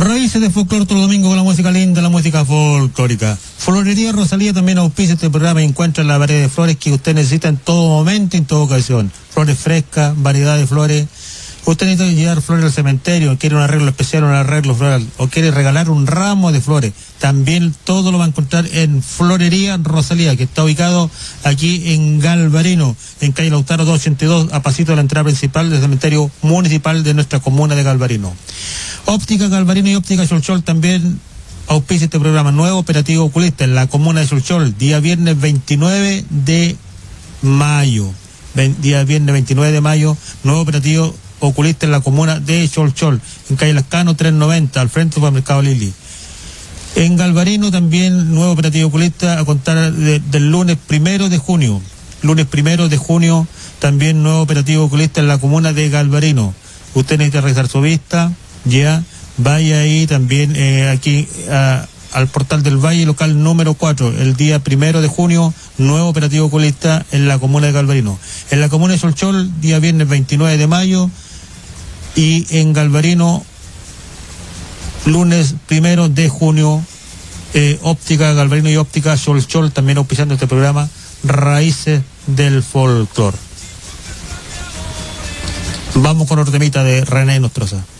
Raíces de folclore todo domingo con la música linda, la música folclórica. Florería Rosalía también auspicia este programa y encuentra la variedad de flores que usted necesita en todo momento, en toda ocasión. Flores frescas, variedad de flores. Usted necesita llevar flores al cementerio, quiere un arreglo especial, un arreglo floral, o quiere regalar un ramo de flores. También todo lo va a encontrar en Florería Rosalía, que está ubicado aquí en Galvarino, en calle Lautaro 282, a pasito de la entrada principal del cementerio municipal de nuestra comuna de Galvarino. Óptica Galvarino y Óptica Solchol también auspicia este programa. Nuevo operativo oculista en la comuna de Solchol, día viernes 29 de mayo. Día viernes 29 de mayo, nuevo operativo oculista en la comuna de Solchol, en calle Lascano 390, al frente del Mercado Lili. En Galvarino también nuevo operativo oculista a contar del lunes 1 de junio. Lunes 1 de junio también nuevo operativo oculista en la comuna de Galvarino. Usted necesita revisar su vista, ya, vaya ahí también aquí al portal del Valle, local número 4, el día 1 de junio, nuevo operativo oculista en la comuna de Galvarino. En la comuna de Solchol, día viernes 29 de mayo, y en Galvarino, lunes 1 de junio, Óptica Galvarino y Óptica Solchol también auspiciando este programa, Raíces del Folclor. Vamos con otro temita de René Nostroza.